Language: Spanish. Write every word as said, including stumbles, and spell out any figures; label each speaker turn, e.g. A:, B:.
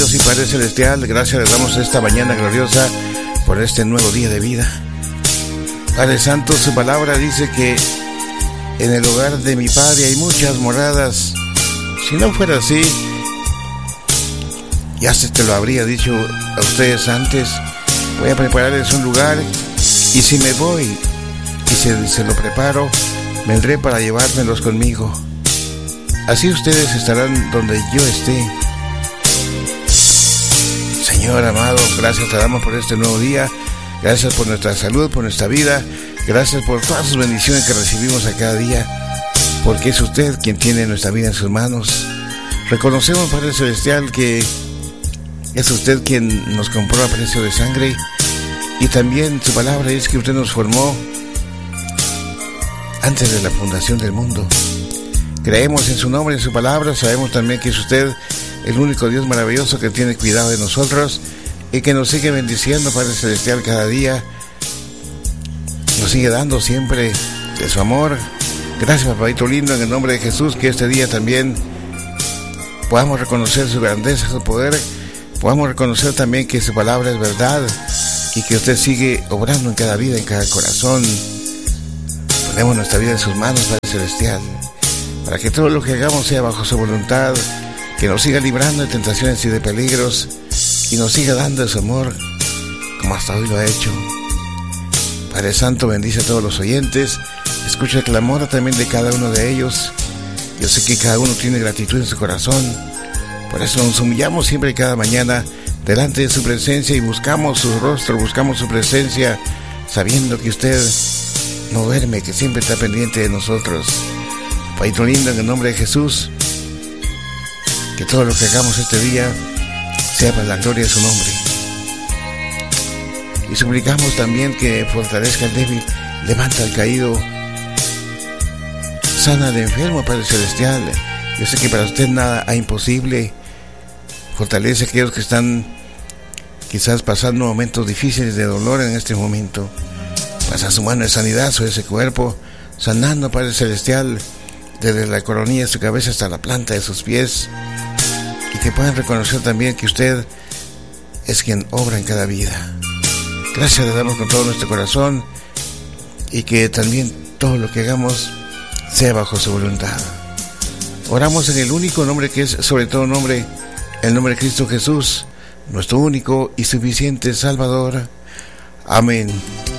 A: Dios y Padre Celestial, gracias le damos esta mañana gloriosa por este nuevo día de vida. Padre Santo, su palabra dice que en el hogar de mi Padre hay muchas moradas. Si no fuera así, ya se te lo habría dicho a ustedes antes. Voy a prepararles un lugar, y si me voy y se, se lo preparo, vendré para llevármelos conmigo. Así ustedes estarán donde yo esté. Señor amado, gracias te damos por este nuevo día. Gracias por nuestra salud, por nuestra vida. Gracias por todas sus bendiciones que recibimos a cada día, porque es usted quien tiene nuestra vida en sus manos. Reconocemos, Padre Celestial, que es usted quien nos compró a precio de sangre, y también su palabra es que usted nos formó antes de la fundación del mundo. Creemos en su nombre, en su palabra. Sabemos también que es usted el único Dios maravilloso que tiene cuidado de nosotros y que nos sigue bendiciendo, Padre Celestial, cada día. Nos sigue dando siempre de su amor. Gracias, Papadito lindo, en el nombre de Jesús, que este día también podamos reconocer su grandeza, su poder. Podamos reconocer también que su palabra es verdad y que usted sigue obrando en cada vida, en cada corazón. Ponemos nuestra vida en sus manos, Padre Celestial, para que todo lo que hagamos sea bajo su voluntad, que nos siga librando de tentaciones y de peligros, y nos siga dando su amor, como hasta hoy lo ha hecho. Padre Santo, bendice a todos los oyentes, escucha el clamor también de cada uno de ellos. Yo sé que cada uno tiene gratitud en su corazón, por eso nos humillamos siempre y cada mañana delante de su presencia y buscamos su rostro, buscamos su presencia, sabiendo que usted no duerme, que siempre está pendiente de nosotros. Padre lindo, en el nombre de Jesús, que todo lo que hagamos este día sea para la gloria de su nombre. Y suplicamos también que fortalezca al débil, levanta al caído, sana al enfermo, Padre Celestial. Yo sé que para usted nada hay imposible. Fortalece a aquellos que están quizás pasando momentos difíciles de dolor en este momento. Pasa su mano de sanidad sobre ese cuerpo, sanando, Padre Celestial, desde la coronilla de su cabeza hasta la planta de sus pies, y que puedan reconocer también que usted es quien obra en cada vida. Gracias le damos con todo nuestro corazón, y que también todo lo que hagamos sea bajo su voluntad. Oramos en el único nombre que es sobre todo nombre, el nombre de Cristo Jesús, nuestro único y suficiente Salvador. Amén.